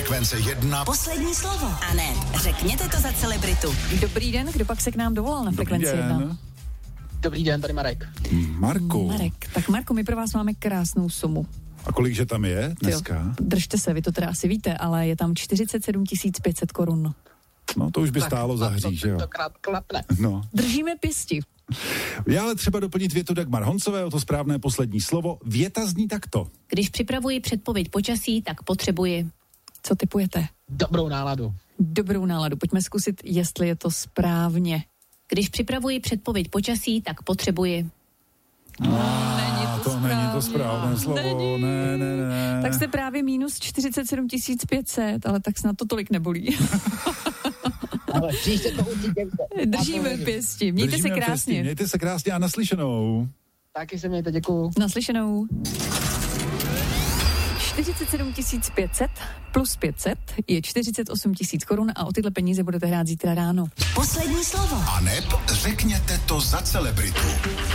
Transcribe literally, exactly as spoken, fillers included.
Frekvence jedna. Poslední slovo. A ne, řekněte to za celebritu. Dobrý den, kdo pak se k nám dovolal na Dobrý Frekvenci den. jedna? Dobrý den, tady Marek. Marku. Marek. Tak Marku, my pro vás máme krásnou sumu. A kolikže tam je dneska? Jo, držte se, vy to teda asi víte, ale je tam čtyřicet sedm tisíc pět set korun. No to už by Tak, stálo za a to hřích, že jo? tentokrát klapne. No. Držíme pěsti. Já ale třeba doplnit větu Dagmar Honcové, o to správné poslední slovo. Věta zní takto. Když připravuji předpověď počasí, tak potřebuji. Co typujete? Dobrou náladu. Dobrou náladu. Pojďme zkusit, jestli je to správně. Když připravuji předpověď počasí, tak potřebuji. Není A to, to není to správné slovo. Není. Ne, ne, ne. Tak jste právě minus čtyřicet sedm tisíc pět set, ale tak snad to tolik nebolí. Ale příště to určitě víte. Držíme pěsti. Mějte Držíme se krásně. pěstí. Mějte se krásně a naslyšenou. Taky se mějte, děkuju. Naslyšenou. čtyřicet sedm tisíc pět set plus pět set je čtyřicet osm tisíc korun a o tyhle peníze budete hrát zítra ráno. Poslední slovo. A neb řekněte to za celebritu.